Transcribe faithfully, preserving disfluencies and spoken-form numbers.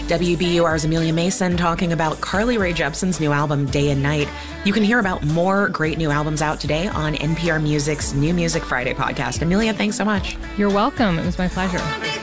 W B U R's Amelia Mason talking about Carly Rae Jepsen's new album, Day and Night. You can hear about more great new albums out today on N P R Music's New Music Friday podcast. Amelia, thanks so much. You're welcome. It was my pleasure.